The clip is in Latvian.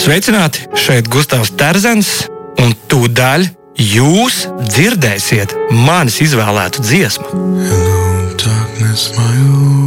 Sveicināti, šeit Gustavs Terzens, un tūdaļ jūs dzirdēsiet manis izvēlētu dziesmu. Hello, darkness, my old